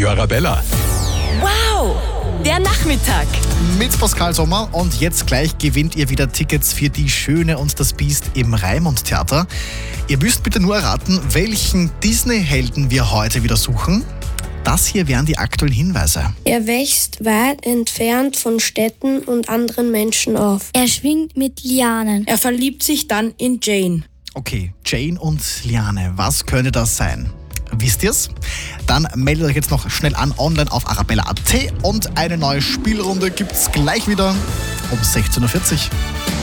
Radio Arabella. Wow, der Nachmittag. Mit Pascal Sommer und jetzt gleich gewinnt ihr wieder Tickets für Die Schöne und das Biest im Raimund-Theater. Ihr müsst bitte nur erraten, welchen Disney-Helden wir heute wieder suchen. Das hier wären die aktuellen Hinweise. Er wächst weit entfernt von Städten und anderen Menschen auf. Er schwingt mit Lianen. Er verliebt sich dann in Jane. Okay, Jane und Liane, was könnte das sein? Wisst ihr's? Dann meldet euch jetzt noch schnell an online auf arabella.at und eine neue Spielrunde gibt's gleich wieder um 16.40 Uhr.